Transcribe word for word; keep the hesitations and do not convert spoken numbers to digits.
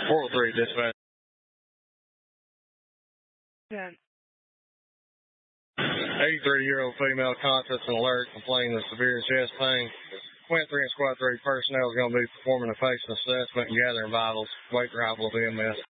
four oh three, dispatch. ten. eighty-three-year-old female conscious and alert, complaining of severe chest pain. Quint three and Squad three personnel is going to be performing a patient assessment and gathering vitals. Wait arrival of E M S.